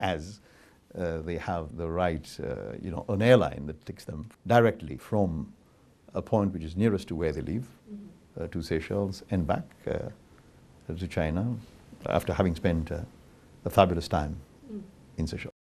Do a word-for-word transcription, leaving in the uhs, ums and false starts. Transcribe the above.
as uh, they have the right, uh, you know, an airline that takes them directly from a point which is nearest to where they live, mm-hmm. uh, to Seychelles and back uh, to China, after having spent uh, a fabulous time mm. in Seychelles.